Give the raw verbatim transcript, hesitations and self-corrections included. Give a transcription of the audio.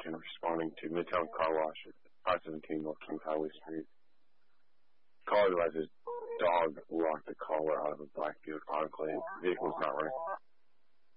information responding to Midtown Car Wash at five seventeen North Kings Highway Street. Caller realized his dog locked the caller out of a Blackfield Enclave. Vehicle was not running.